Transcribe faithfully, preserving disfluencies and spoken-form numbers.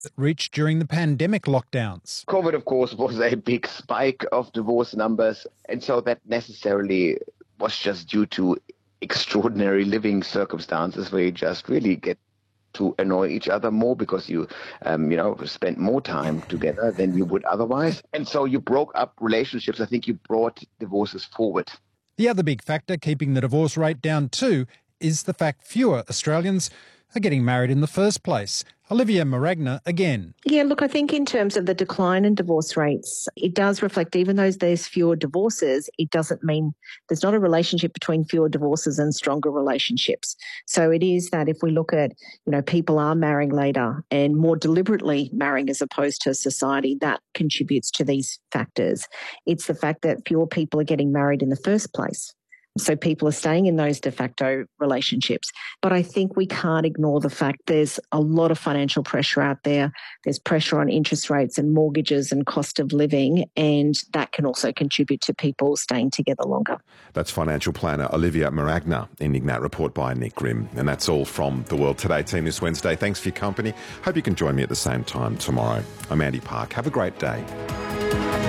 that reached during the pandemic lockdowns. COVID, of course, was a big spike of divorce numbers, and so that necessarily was just due to extraordinary living circumstances where you just really get to annoy each other more because you, um, you know, spend more time together than you would otherwise. And so you broke up relationships. I think you brought divorces forward. The other big factor keeping the divorce rate down too is the fact fewer Australians are getting married in the first place. Olivia Maragna again. Yeah, look, I think in terms of the decline in divorce rates, it does reflect, even though there's fewer divorces, it doesn't mean there's not a relationship between fewer divorces and stronger relationships. So it is that if we look at, you know, people are marrying later and more deliberately marrying as opposed to society, that contributes to these factors. It's the fact that fewer people are getting married in the first place. So people are staying in those de facto relationships. But I think we can't ignore the fact there's a lot of financial pressure out there. There's pressure on interest rates and mortgages and cost of living, and that can also contribute to people staying together longer. That's financial planner Olivia Maragna in Ignat Report by Nick Grimm. And that's all from the World Today team this Wednesday. Thanks for your company. Hope you can join me at the same time tomorrow. I'm Andy Park. Have a great day.